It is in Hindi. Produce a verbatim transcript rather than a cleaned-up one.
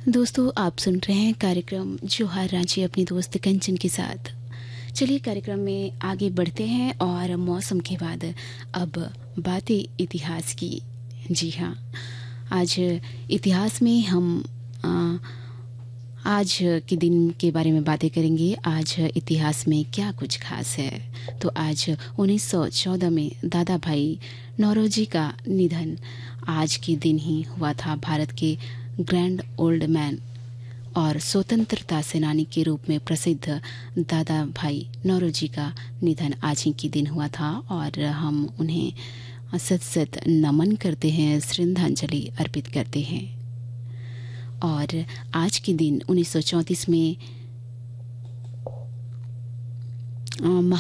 दोस्तों, आप सुन रहे हैं कार्यक्रम जोहार रांची अपनी दोस्त कंचन के साथ। चलिए कार्यक्रम में आगे बढ़ते हैं और मौसम के बाद अब बातें इतिहास की। जी हाँ, आज इतिहास में हम आ, आज के दिन के बारे में बातें करेंगे। आज इतिहास में क्या कुछ खास है। तो आज उन्नीस सौ चौदह में दादा भाई नौरोजी का निधन आज के दिन ही हुआ था। भारत के ग्रैंड ओल्ड मैन और स्वतंत्रता सेनानी के रूप में प्रसिद्ध दादा भाई नौरोजी का निधन आज ही के दिन हुआ था और हम उन्हें सत सत नमन करते हैं, श्रद्धांजलि अर्पित करते हैं। और आज के दिन उन्नीस सौ चौंतीस में